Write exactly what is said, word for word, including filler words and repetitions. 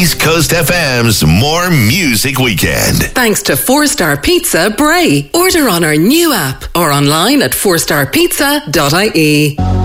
East Coast F M's More Music Weekend. Thanks to Four Star Pizza Bray. Order on our new app or online at four star pizza dot I E.